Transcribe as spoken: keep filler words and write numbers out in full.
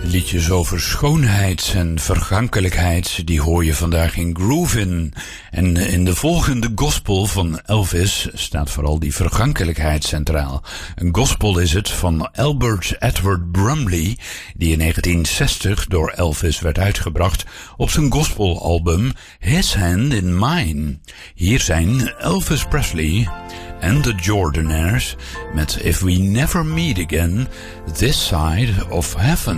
Liedjes over schoonheid en vergankelijkheid, die hoor je vandaag in Groovin. En in de volgende gospel van Elvis staat vooral die vergankelijkheid centraal. Een gospel is het van Albert Edward Brumley, die in negentien zestig door Elvis werd uitgebracht op zijn gospelalbum His Hand in Mine. Hier zijn Elvis Presley en de Jordanaires met If We Never Meet Again, This Side of Heaven.